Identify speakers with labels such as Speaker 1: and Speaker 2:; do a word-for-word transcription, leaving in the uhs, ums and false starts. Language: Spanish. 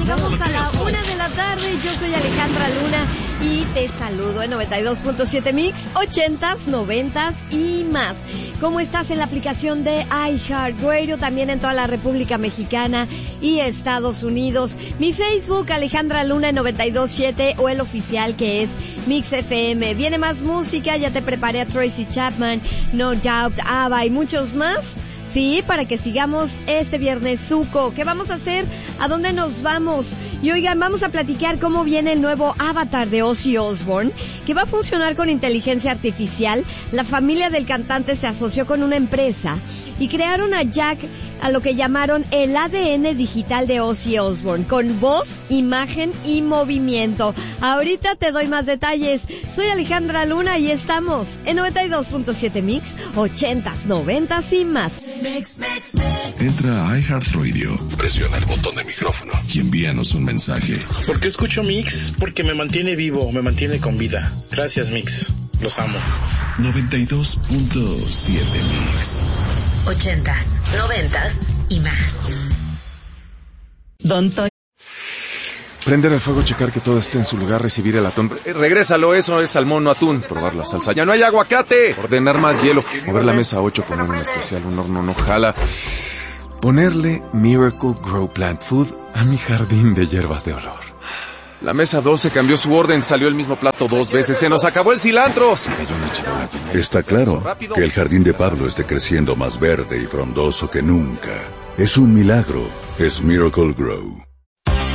Speaker 1: llegamos a la una de la tarde. Yo soy Alejandra Luna y te saludo en noventa y dos punto siete Mix, ochentas, noventas y más. ¿Cómo estás en la aplicación de iHeartRadio? También en toda la República Mexicana y Estados Unidos. Mi Facebook, Alejandra Luna noventa y dos punto siete, o el oficial que es Mix F M. Viene más música, ya te preparé a Tracy Chapman, No Doubt, ABBA y muchos más. Sí, para que sigamos este viernes suco. ¿Qué vamos a hacer? ¿A dónde nos vamos? Y oigan, vamos a platicar cómo viene el nuevo avatar de Ozzy Osbourne, que va a funcionar con inteligencia artificial. La familia del cantante se asoció con una empresa y crearon a Jack, a lo que llamaron el A D N digital de Ozzy Osbourne, con voz, imagen y movimiento. Ahorita te doy más detalles. Soy Alejandra Luna y estamos en noventa y dos punto siete Mix, ochentas, noventas y más.
Speaker 2: Entra a iHeartRadio, presiona el botón de micrófono y envíanos un mensaje.
Speaker 3: ¿Por qué escucho Mix? Porque me mantiene vivo, me mantiene con vida. Gracias, Mix. Los amo.
Speaker 2: noventa y dos punto siete Mix.
Speaker 4: Ochentas, noventas y más. Don Toño.
Speaker 5: Prender el fuego, checar que todo esté en su lugar, recibir el atún. Eh, regrésalo, eso es salmón, no atún. Probar la salsa. ¡Ya no hay aguacate! Ordenar más hielo. Mover la mesa ocho, poner un especial, un horno no jala. Ponerle Miracle Grow Plant Food a mi jardín de hierbas de olor. La mesa doce cambió su orden, salió el mismo plato dos veces. ¡Se nos acabó el cilantro! Se cayó una charola.
Speaker 6: Está claro que el jardín de Pablo esté creciendo más verde y frondoso que nunca. Es un milagro. Es Miracle Grow.